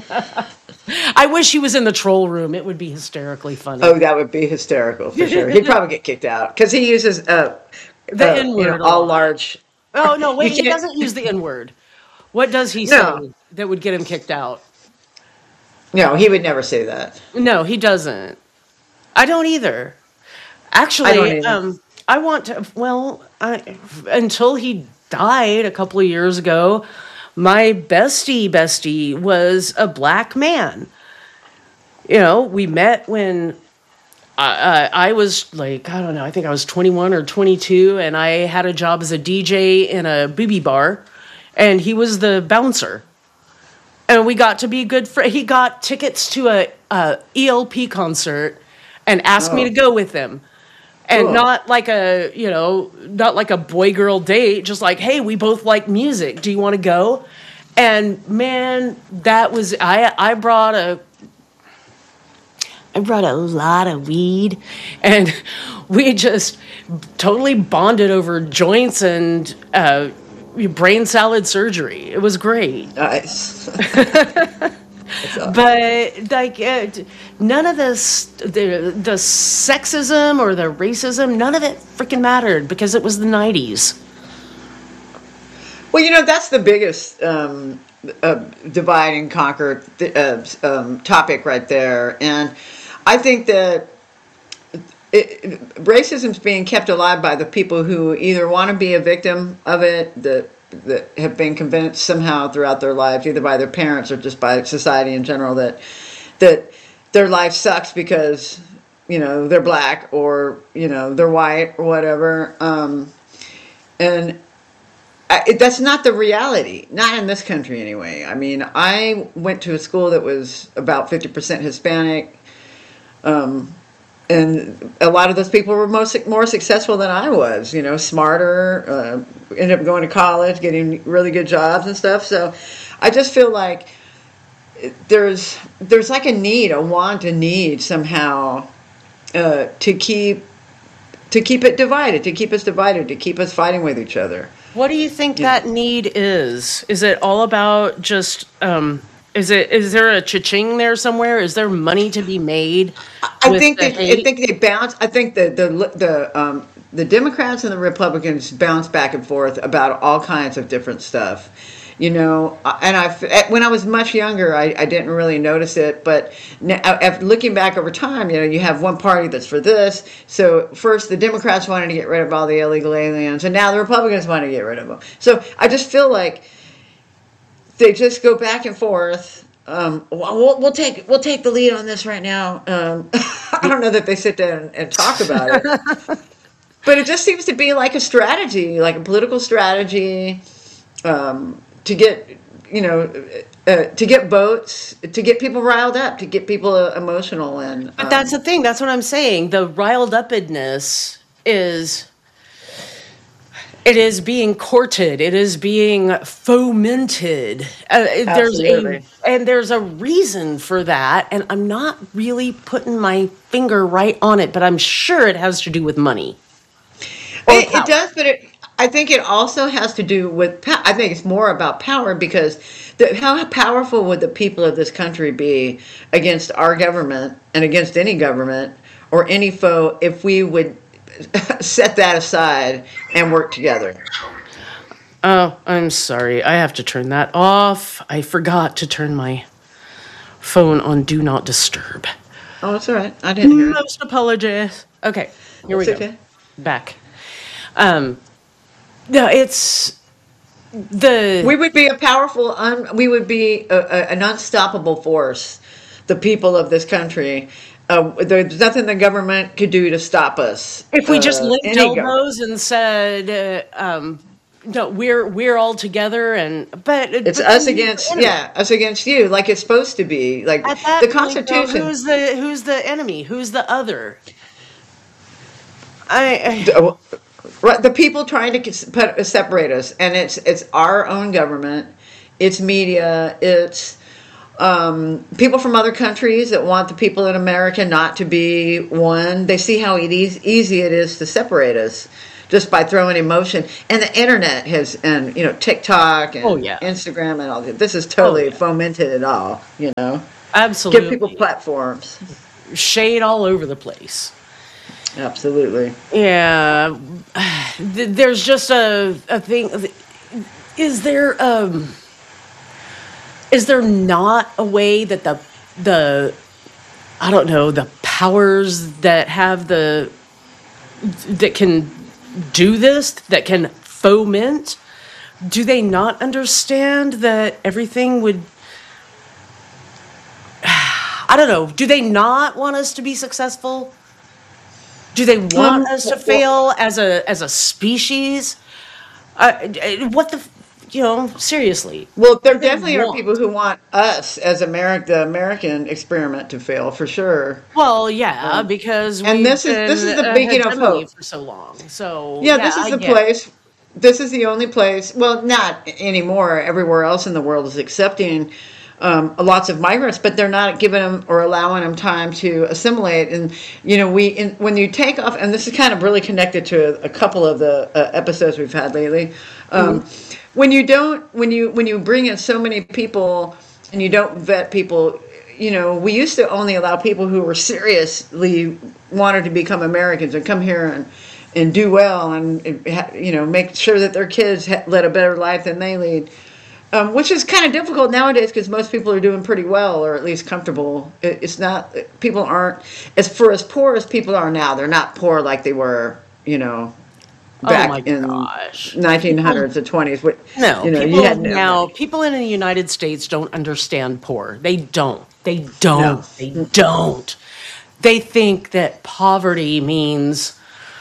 I wish he was in the troll room. It would be hysterically funny. Oh, that would be hysterical for sure. He'd probably get kicked out because he uses The N word a all lot. large. Oh, no, You wait, he can't. doesn't use the N word. What does he say No, that would get him kicked out? no, he would never say that. No, he doesn't. I don't either. I don't Actually, either. I want to, well, until he died a couple of years ago, my bestie was a black man. You know, we met when I was like, I don't know, I think I was 21 or 22, and I had a job as a DJ in a booby bar, and he was the bouncer. And we got to be good friends. He got tickets to a ELP concert and asked me to Oh, go with him. And cool. not like a, you know, not like a boy girl date, just like, hey, we both like music. Do you want to go? And man, that was I brought a lot of weed, and we just totally bonded over joints and brain salad surgery. It was great. Nice. That's awesome. But like none of this, the sexism or the racism, none of it freaking mattered because it was the 90s. Well, that's the biggest divide and conquer topic right there, and I think that racism's being kept alive by the people who either want to be a victim of it, that have been convinced somehow throughout their lives, either by their parents or just by society in general, that their life sucks because they're black or they're white or whatever, and that's not the reality, not in this country anyway. I mean, I went to a school that was about 50% Hispanic. And a lot of those people were more successful than I was, smarter, ended up going to college, getting really good jobs and stuff. So I just feel like there's like a want, a need somehow to keep it divided, to keep us divided, to keep us fighting with each other. What do you think You know, that need is? Is it all about just is there a cha-ching there somewhere? Is there money to be made I with think the hate? they bounce. I think the Democrats and the Republicans bounce back and forth about all kinds of different stuff. And when I was much younger, I didn't really notice it, but now, after looking back over time, you have one party that's for this. So first, the Democrats wanted to get rid of all the illegal aliens, and now the Republicans want to get rid of them. So I just feel like they just go back and forth. We'll take the lead on this right now. I don't know that they sit down and talk about it, but it just seems to be like a strategy, like a political strategy, to get to get votes, to get people riled up, to get people emotional, and But that's the thing. That's what I'm saying. The riled upness is it is being courted. It is being fomented. absolutely. There's a reason for that, and I'm not really putting my finger right on it, but I'm sure it has to do with money or It power. does, but I think it also has to do with. I think it's more about power because how powerful would the people of this country be against our government and against any government or any foe if we would set that aside and work together? Oh, I'm sorry. I have to turn that off. I forgot to turn my phone on Do Not Disturb. Oh, that's all right. I didn't hear it. Most apologies. Okay, here we It's go. okay. Back. Um, no, it's the. We would be a powerful. We would be an unstoppable force. The people of this country. There's nothing the government could do to stop us. If we just linked Any government. elbows and said, "No, we're all together," It's but us then who's the against, enemy? yeah, us against you, like it's supposed to be. Like At that the point, though, Constitution. who's the enemy? Who's the other? I Right, the people trying to separate us, and it's our own government, it's media, it's people from other countries that want the people in America not to be one. They see how easy it is to separate us. just by throwing emotion. And the internet has, and TikTok Oh and yeah. Instagram and all that. This has Oh totally yeah. fomented it all. Give people Absolutely. platforms. Shade all over the place. Absolutely. Yeah. There's just a thing. Is there is there not a way that the I don't know, the powers that have that can do this, that can foment, do they not understand that everything would, I don't know, do they not want us to be successful? Do they want us to Well, fail as a species? What the, seriously, well, what there do they definitely are want? people who want us as the American experiment to fail for sure. Well, yeah, Um, because and we've this been is the a beacon of hegemony hope. for so long. So, Yeah, yeah, this is I the get it. place. This is the only place. Well, not anymore. Everywhere else in the world is accepting lots of migrants, but they're not giving them or allowing them time to assimilate. And when you take off, and this is kind of really connected to a couple of the episodes we've had lately. Hmm. When you bring in so many people and you don't vet people, we used to only allow people who were seriously wanted to become Americans and come here and do well and make sure that their kids led a better life than they lead, which is kind of difficult nowadays because most people are doing pretty well or at least comfortable. It's not, people aren't as poor as people are now. They're not poor like they were, Oh my back in gosh. People, 1900s and 20s. What no, you people had no now, money. people in the United States don't understand poor. They don't. They No, don't. They don't. They think that poverty means,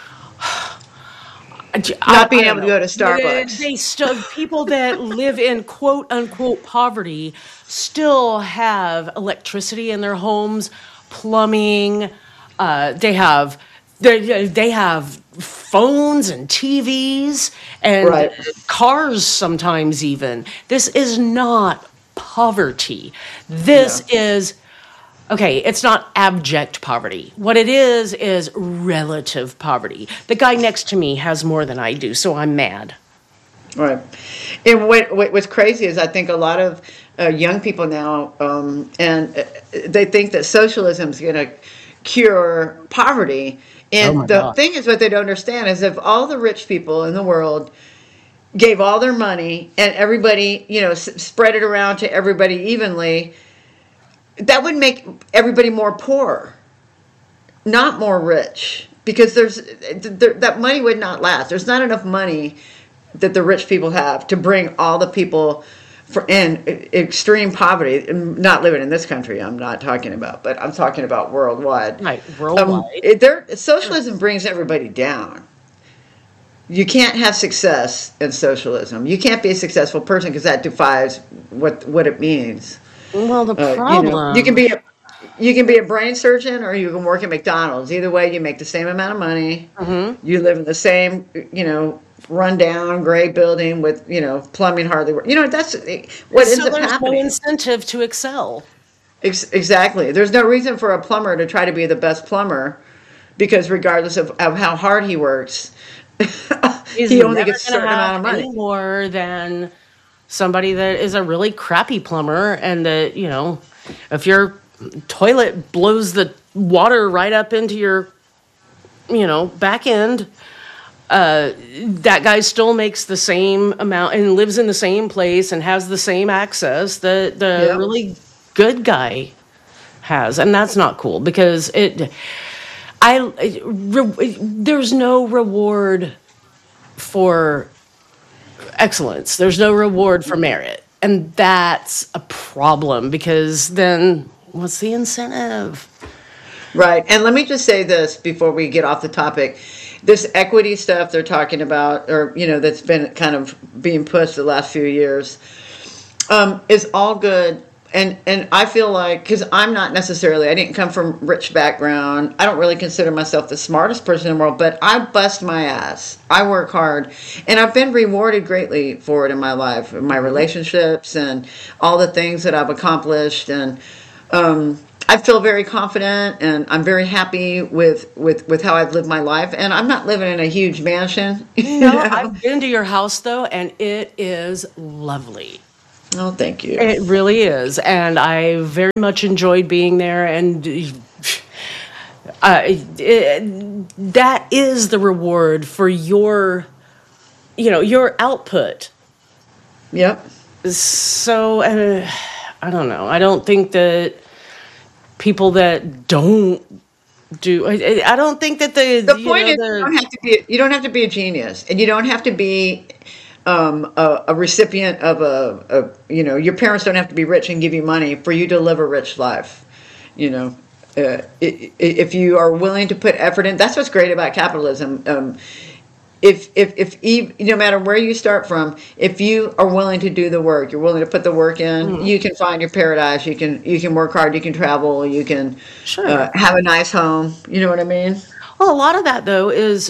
not I being don't able to know. go to Starbucks. They still, people that live in quote unquote poverty still have electricity in their homes, plumbing. They have they have phones and TVs and Right. cars sometimes even. This is not poverty. This No. is okay, it's not abject poverty. What it is relative poverty. The guy next to me has more than I do, so I'm mad. Right. And what's crazy is I think a lot of young people now, and they think that socialism is going to cure poverty. Oh And my the gosh. thing is, what they don't understand is if all the rich people in the world gave all their money and everybody, spread it around to everybody evenly, that would make everybody more poor, not more rich, because that money would not last. There's not enough money that the rich people have to bring all the people in extreme poverty, not living in this country. I'm not talking about, but I'm talking about worldwide. Right, worldwide. Socialism brings everybody down. You can't have success in socialism. You can't be a successful person because that defies what it means. Well, the You can problem. be a brain surgeon or you can work at McDonald's. Either way, you make the same amount of money. Mhm. You live in the same, rundown gray building with, plumbing hardly work. That's what ends So up there's no happening. incentive to excel. Exactly. There's no reason for a plumber to try to be the best plumber because regardless of how hard he works, He's he only never gets a going to certain have amount of any money. more than somebody that is a really crappy plumber and that, if your toilet blows the water right up into your, back end, that guy still makes the same amount and lives in the same place and has the same access that the Yep. really good guy has. And that's not cool because there's no reward for excellence. There's no reward for merit. And that's a problem because then what's the incentive? Right. And let me just say this before we get off the topic. This equity stuff they're talking about, or, that's been kind of being pushed the last few years, is all good. And I feel like, because I didn't come from rich background. I don't really consider myself the smartest person in the world, but I bust my ass. I work hard. And I've been rewarded greatly for it in my life, in my relationships and all the things that I've accomplished. And I feel very confident, and I'm very happy with how I've lived my life. And I'm not living in a huge mansion, you No, know. I've been to your house though, and it is lovely. Oh, thank you. It really is, and I very much enjoyed being there. And that is the reward for your, your output. Yep. So I don't know. I don't think that people that don't do. I don't think that The point is, you don't have to be a genius, and you don't have to be a recipient of your parents don't have to be rich and give you money for you to live a rich life. You know, if you are willing to put effort in, that's what's great about capitalism. If no matter where you start from, if you are willing to do the work, you're willing to put the work in, you can find your paradise. You can work hard. You can travel. You can Sure. have a nice home. You know what I mean? Well, a lot of that though is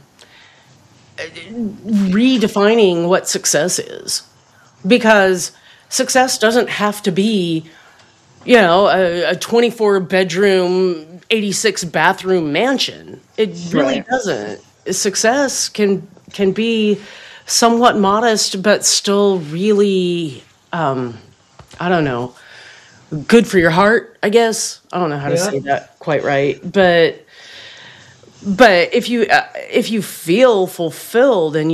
redefining what success is, because success doesn't have to be, a 24 bedroom, 86 bathroom mansion. It really Right. doesn't. Success can be somewhat modest, but still really, I don't know, good for your heart, I guess. I don't know how to Yeah. say that quite right, but if you feel fulfilled and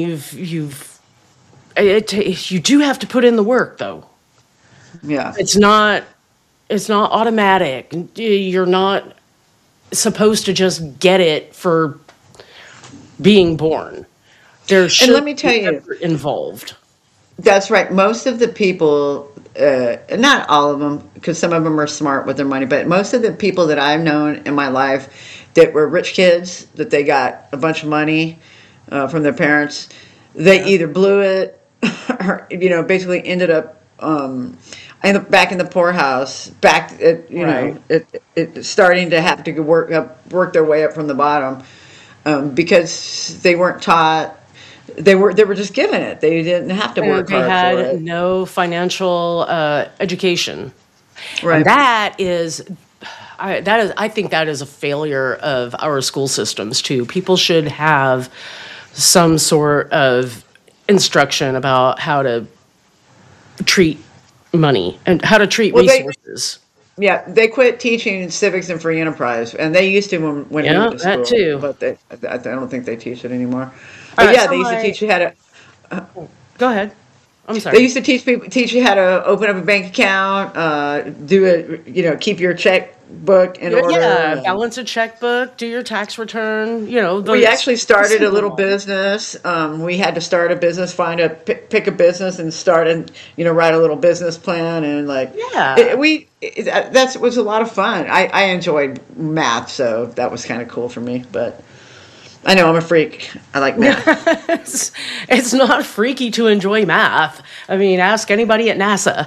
you do have to put in the work though. Yeah. It's not automatic. You're not supposed to just get it for being born. There And let should me tell be you, effort involved. that's right. Most of the people, not all of them, because some of them are smart with their money, but most of the people that I've known in my life that were rich kids, that they got a bunch of money from their parents, they Yeah. either blew it or, basically ended up back in the poorhouse, back at, Right. starting to have to work their way up from the bottom because they weren't taught. They were just given it. They didn't have to And work they hard for had it. no financial education. And Right. I think that is a failure of our school systems too. People should have some sort of instruction about how to treat money and how to treat Well, resources. they quit teaching civics and free enterprise, and they used to when we Yeah, went to that school, too. but I don't think they teach it anymore. All But right, yeah, so they used to teach you how to. go ahead. I'm They sorry. used to teach you how to open up a bank account, do it, keep your checkbook in order. Yeah, balance a checkbook, do your tax return, We those actually started a little simple. business. We had to start a business, pick a business, and start and write a little business plan, and like Yeah. that was a lot of fun. I enjoyed math, so that was kind of cool for me. But I know I'm a freak. I like math. It's not freaky to enjoy math. I mean, ask anybody at NASA.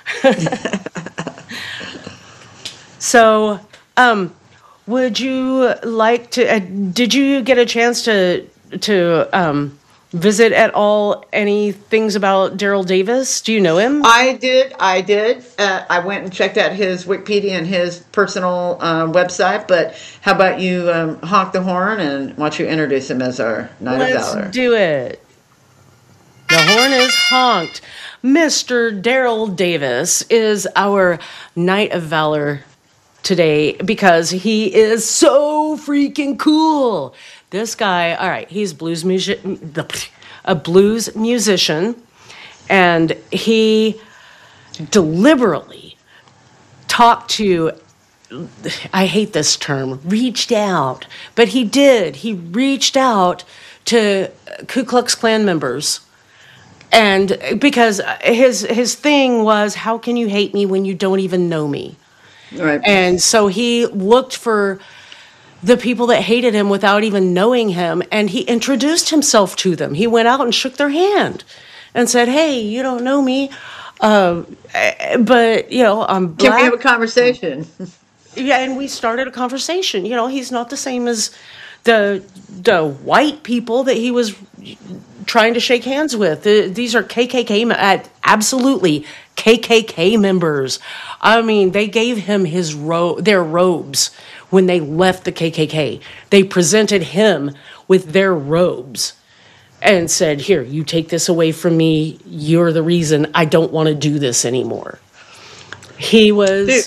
So, would you like to? Did you get a chance to visit at all any things about Daryl Davis? Do you know him? I did. I did. I went and checked out his Wikipedia and his personal website. But how about you honk the horn and why don't you introduce him as our Knight of Let's Valor? do it. The horn is honked. Mr. Daryl Davis is our Knight of Valor today because he is so freaking cool. This guy, all right, he's a blues musician, and he deliberately talked to, I hate this term, reached out, but he did. He reached out to Ku Klux Klan members. And because his thing was, how can you hate me when you don't even know me? Right. And so he looked for the people that hated him without even knowing him, and he introduced himself to them. He went out and shook their hand and said, hey, you don't know me, but, I'm Can we have black. a conversation? Yeah, and we started a conversation. He's not the same as the white people that he was trying to shake hands with. These are KKK, absolutely KKK members. I mean, they gave him their robes when they left the KKK. They presented him with their robes and said, "Here, you take this away from me. You're the reason I don't want to do this anymore." He was. Dude,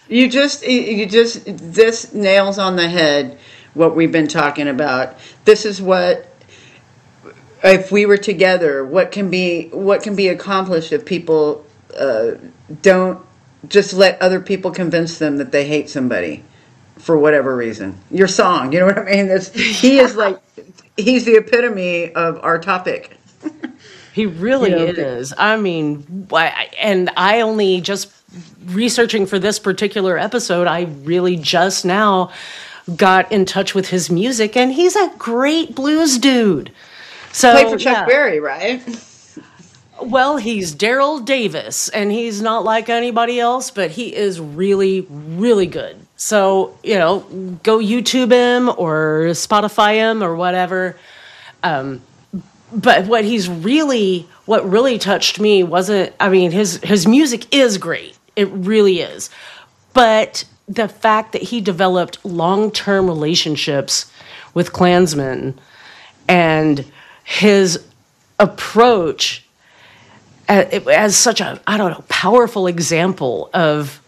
this nails on the head what we've been talking about. This is what, if we were together, what can be accomplished if people don't just let other people convince them that they hate somebody for whatever reason. Your song, you know what I mean? He's the epitome of our topic. He really is. I mean, and I only just researching for this particular episode, I really just now got in touch with his music, and he's a great blues dude. So played for Chuck Berry, right? Well, he's Daryl Davis, and he's not like anybody else, but he is really, really good. So, go YouTube him or Spotify him or whatever. But what really touched me wasn't, I mean, his music is great. It really is. But the fact that he developed long-term relationships with Klansmen and his approach as such a, powerful example of,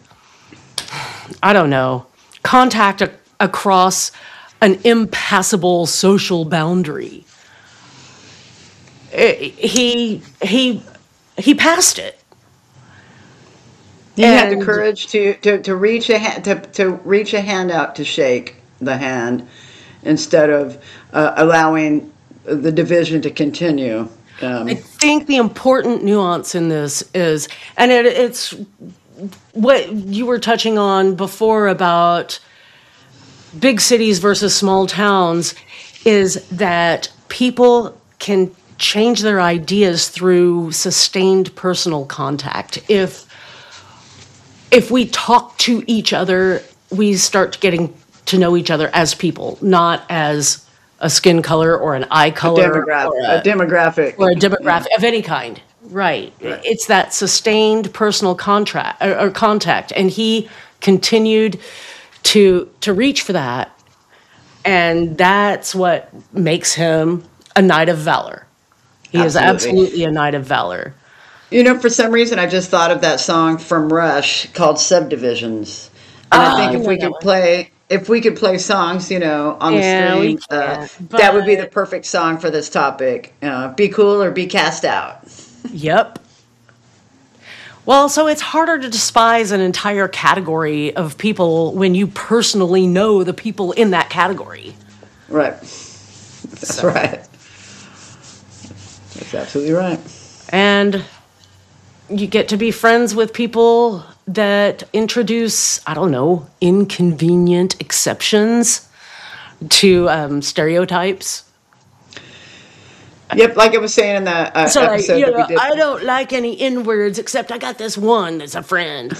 contact across an impassable social boundary. He passed it. He had the courage to reach a hand, to reach a hand out to shake the hand instead of allowing the division to continue. I think the important nuance in this is, and it's what you were touching on before about big cities versus small towns, is that people can change their ideas through sustained personal contact. If we talk to each other, we start getting to know each other as people, not as a skin color or an eye color, a demographic of any kind. Right. It's that sustained personal contact, and he continued to reach for that, and that's what makes him a knight of valor. He is absolutely a knight of valor. For some reason, I just thought of that song from Rush called "Subdivisions," and I think if we could play songs, on the stream, that would be the perfect song for this topic. Be cool or be cast out. Yep. Well, so it's harder to despise an entire category of people when you personally know the people in that category. Right. That's right. That's absolutely right. And you get to be friends with people that introduce, inconvenient exceptions to stereotypes. Yep, like I was saying in the episode that we did. I don't like any N-words, except I got this one that's a friend.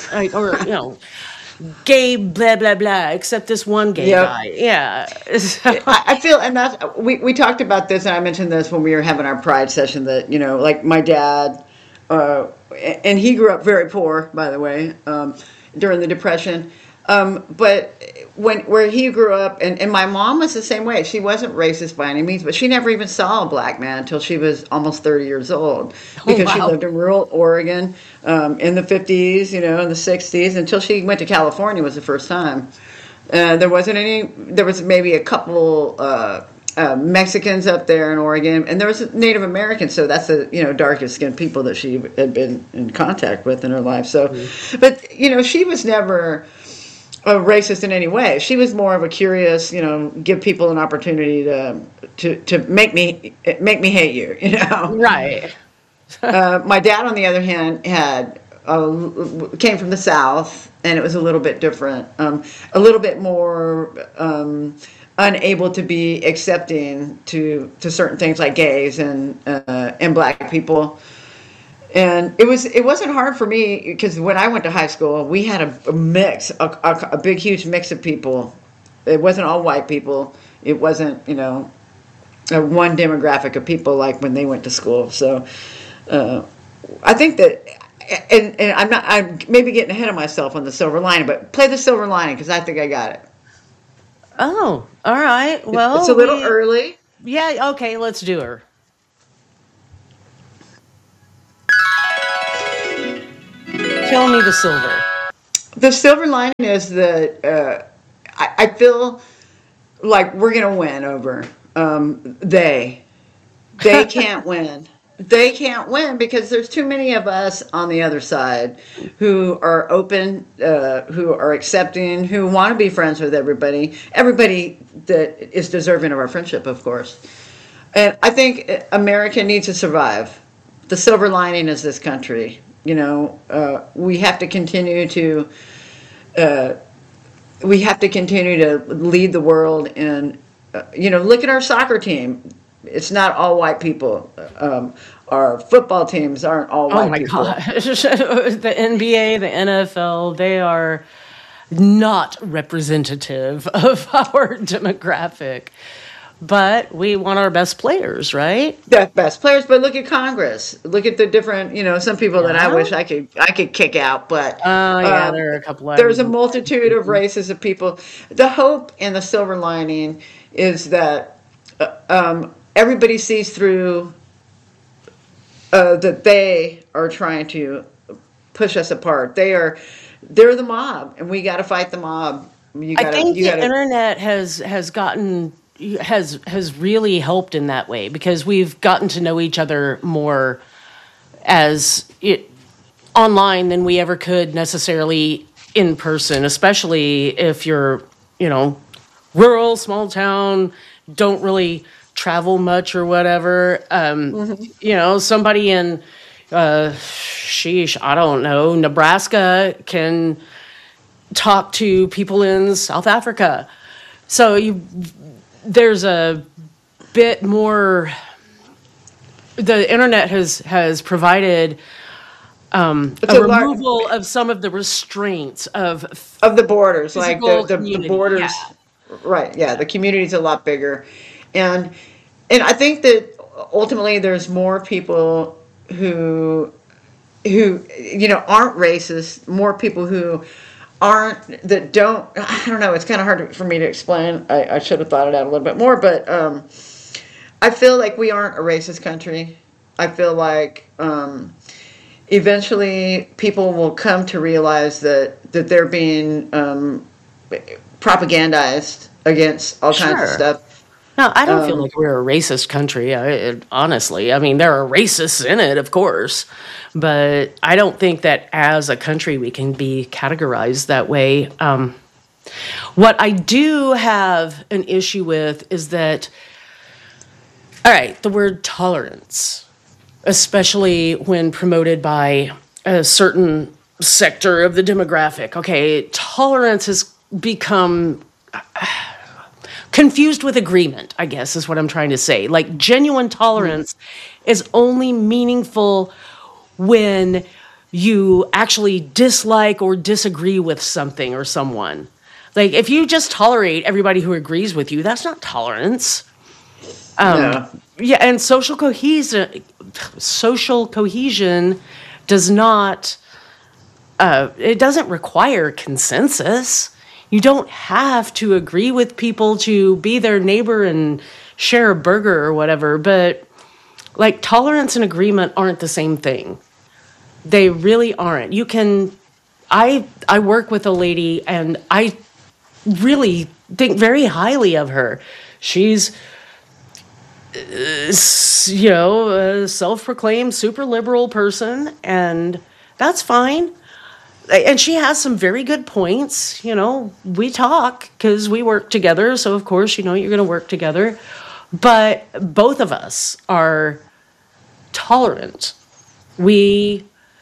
Gay blah, blah, blah, except this one gay guy. Yeah. I feel, and that's, we talked about this, and I mentioned this when we were having our Pride session, that, like my dad, and he grew up very poor, by the way, during the Depression. But where he grew up, and my mom was the same way. She wasn't racist by any means, but she never even saw a black man until she was almost 30 years old, because she lived in rural Oregon in the 50s, in the 60s, until she went to California was the first time. There was maybe a couple Mexicans up there in Oregon, and there was Native Americans, so that's the darkest skinned people that she had been in contact with in her life. So, but she was never a racist in any way. She was more of a curious, give people an opportunity to make me hate you, Right. My dad, on the other hand, came from the South, and it was a little bit different, a little bit more unable to be accepting to certain things like gays and black people. And it wasn't hard for me, because when I went to high school, we had a mix, a big, huge mix of people. It wasn't all white people. It wasn't, one demographic of people like when they went to school. So I think that and I'm maybe getting ahead of myself on the silver lining, but play the silver lining because I think I got it. Oh, all right. It's a Well, little early. yeah, okay, let's do her. Tell me the silver. The silver lining is that I feel like we're gonna win over they. They can't win. They can't win because there's too many of us on the other side who are open, who are accepting, who want to be friends with everybody. Everybody that is deserving of our friendship, of course. And I think America needs to survive. The silver lining is this country. We have to continue to lead the world. And look at our soccer team. It's not all white people. Our football teams aren't all Oh white my people. gosh. The NBA, the NFL, they are not representative of our demographic. But we want our best players, right? The best players, but look at Congress. Look at the different, some people that I Yeah. wish I could kick out, but Oh, yeah, there are a couple I there's a would. multitude of races of people. The hope and the silver lining is that everybody sees through that they are trying to push us apart. They're the mob, and we got to fight the mob. I think You the gotta. internet has really helped in that way because we've gotten to know each other more as it online than we ever could necessarily in person, especially if you're, rural, small town, don't really travel much or whatever. Somebody in, I don't know, Nebraska can talk to people in South Africa. So there's a bit more. The internet has provided It's a a lot removal of some of the restraints of of the borders, like physical the community. Yeah, borders. Right, yeah, the community's a lot bigger, and and I think that ultimately there's more people who aren't racist, more people who aren't that don't. I don't know. It's kind of hard for me to explain. I should have thought it out a little bit more, but I feel like we aren't a racist country. I feel like eventually people will come to realize that they're being propagandized against all kinds of sure. stuff. No, I don't feel like we're a racist country. Honestly, I mean there are racists in it, of course, but I don't think that as a country we can be categorized that way. What I do have an issue with is that, all right, the word tolerance, especially when promoted by a certain sector of the demographic. Okay, tolerance has become confused with agreement, I guess is what I'm trying to say. Like genuine tolerance is only meaningful when you actually dislike or disagree with something or someone. Like if you just tolerate everybody who agrees with you, that's not tolerance. No, Yeah, and social cohesion does not it doesn't require consensus. You don't have to agree with people to be their neighbor and share a burger or whatever, but like tolerance and agreement aren't the same thing. They really aren't. You can I work with a lady and I really think very highly of her. She's a self-proclaimed super liberal person, and that's fine. And she has some very good points. We talk because we work together, so of course, you're going to work together. But both of us are tolerant. We,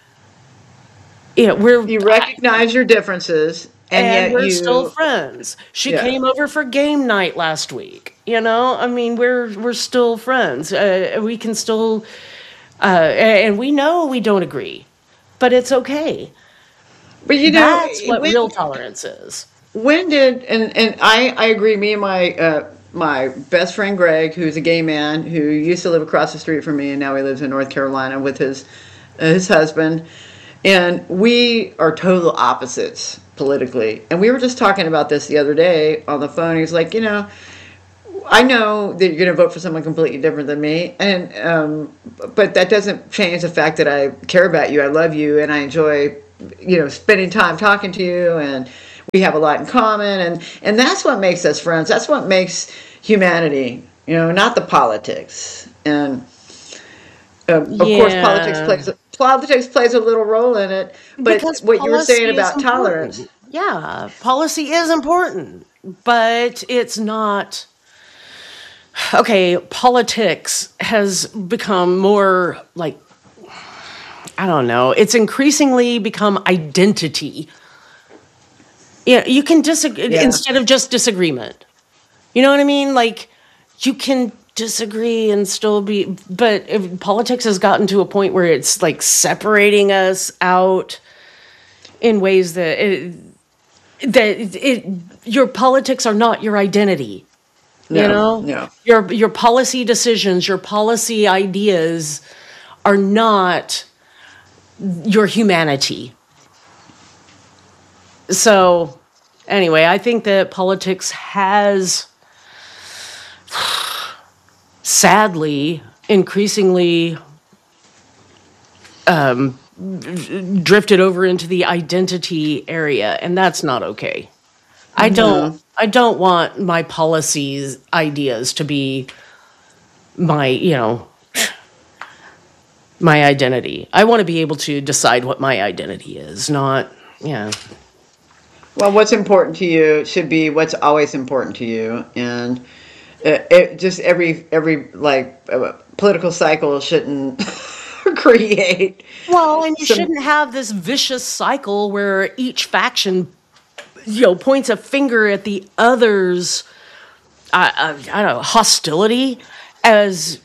we're you recognize your differences, and and yet we're still you, friends. She yeah. came over for game night last week. I mean, we're still friends. We can still, and we know we don't agree, but it's okay. But That's what when real tolerance is. when did and I agree. Me and my best friend Greg, who's a gay man who used to live across the street from me, and now he lives in North Carolina with his husband. And we are total opposites politically. And we were just talking about this the other day on the phone. He's like, I know that you're going to vote for someone completely different than me, and but that doesn't change the fact that I care about you, I love you, and I enjoy, spending time talking to you, and we have a lot in common, and that's what makes us friends. That's what makes humanity, not the politics. And of course, Yeah. politics plays a little role in it. But Because what you were saying policy is about tolerance, important. Yeah, policy is important, but it's not. Okay, politics has become more like, I don't know, it's increasingly become identity. Yeah, you can disagree yeah, instead of just disagreement. You know what I mean? Like, you can disagree and still be, but if politics has gotten to a point where it's like separating us out in ways that your politics are not your identity. You no, know, no. your policy decisions, your policy ideas are not your humanity. So, anyway, I think that politics has sadly increasingly drifted over into the identity area, and that's not okay. I don't No. I don't want my policies ideas to be my, my identity. I want to be able to decide what my identity is, not, yeah. Well, what's important to you should be what's always important to you, and just every like political cycle shouldn't create Well, and you some. shouldn't have this vicious cycle where each faction, points a finger at the other's, I don't know, hostility as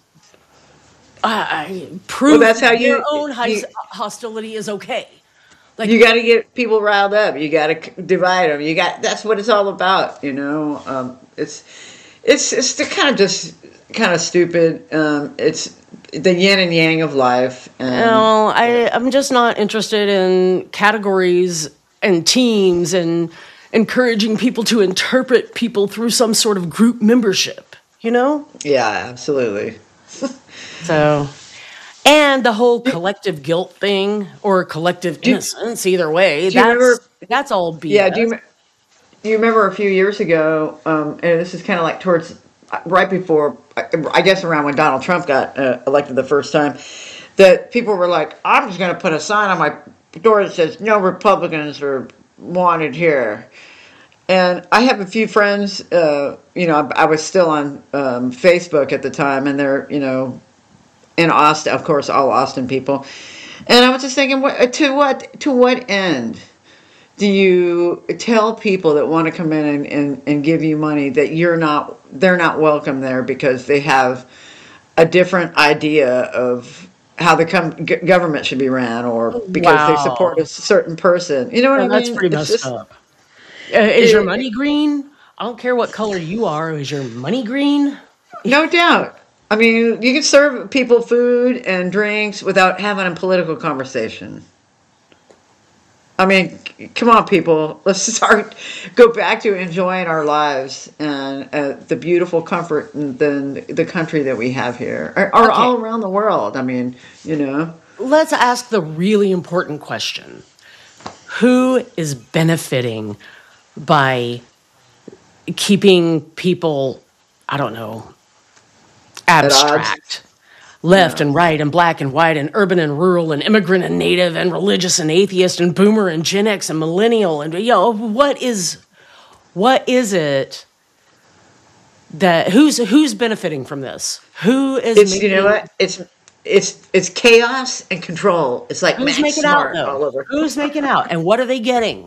Well, proof that's how that their you own you hostility is okay. Like, you got to get people riled up. You got to divide them. That's what it's all about. It's the kind of just kind of stupid. It's the yin and yang of life, and no, I'm just not interested in categories and teams and encouraging people to interpret people through some sort of group membership, you know? yeah, absolutely. So, and the whole collective guilt thing or collective Do you, innocence, either way, do you remember? that's all Yeah, BS. do you remember a few years ago? And this is kind of like towards right before, I guess, around when Donald Trump got elected the first time, that people were like, "I'm just going to put a sign on my door that says no Republicans are wanted here." And I have a few friends. I was still on Facebook at the time, and they're in Austin, of course, all Austin people. And I was just thinking, to what end do you tell people that want to come in and give you money that they're not welcome there because they have a different idea of how the government should be ran, or because they support Wow. a certain person? You know what Yeah, I that's mean? pretty It's messed just up. Is your money it, green? I don't care what color you are. Is your money green? no doubt. I mean, you can serve people food and drinks without having a political conversation. I mean, come on, people. Let's start, go back to enjoying our lives and the beautiful comfort and the country that we have here, or Okay, all around the world. I mean, you know. let's ask the really important question. Who is benefiting by keeping people, I don't know, At odds. abstract? Left Yeah. and right and black and white and urban and rural and immigrant and native and religious and atheist and boomer and Gen X and millennial and what is it that who's benefiting from this? Who is It's, you know making what? It's chaos and control. It's like who's Max making out Smart all though? over. Who's making out and what are they getting?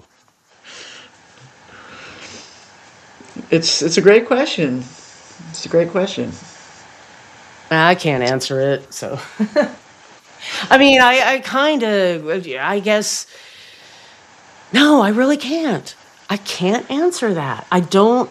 It's a great question. It's a great question. I can't answer it. So I mean, I kind of I guess no, I really can't. I can't answer that. I don't.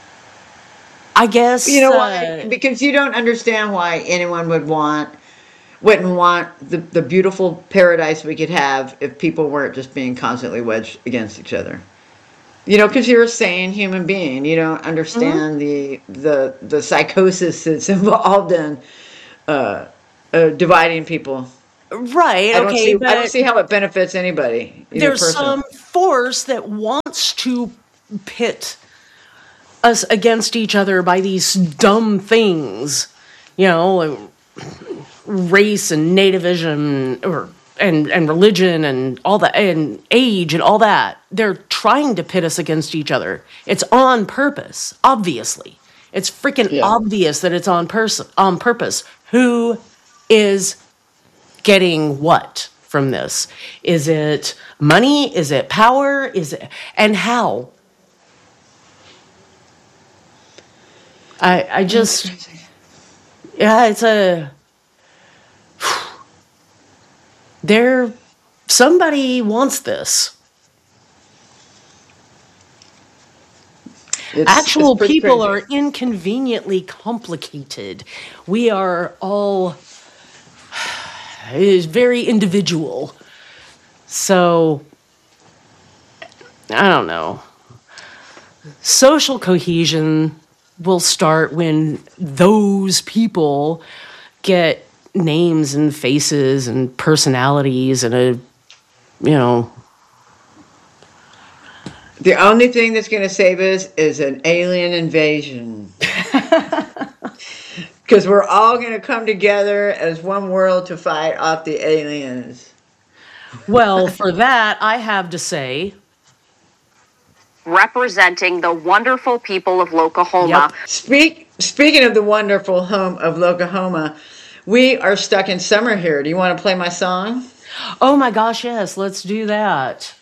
I You guess know why? Because you don't understand why anyone would want wouldn't want the beautiful paradise we could have if people weren't just being constantly wedged against each other. Because you're a sane human being. You don't Mhm. understand the psychosis that's involved in dividing people. Right, I don't okay, see I don't but see how it benefits anybody, either there's person. some force that wants to pit us against each other by these dumb things, like race and nativism and religion and all that and age and all that. They're trying to pit us against each other. It's on purpose, obviously. It's freaking Yeah. obvious that it's on purpose. Who is getting what from this? Is it money? Is it power? Is it and how? I That's just crazy. yeah, it's a there somebody wants this. It's Actual pretty people crazy. are inconveniently complicated. We are all is very individual. So I don't know. Social cohesion will start when those people get names and faces and personalities and you know, The only thing that's going to save us is an alien invasion. Because we're all going to come together as one world to fight off the aliens. well, for that, I have to say, representing the wonderful people of yep. Oklahoma. Speaking of the wonderful home of Oklahoma, we are stuck in summer here. Do you want to play my song? Oh my gosh, yes, let's do that.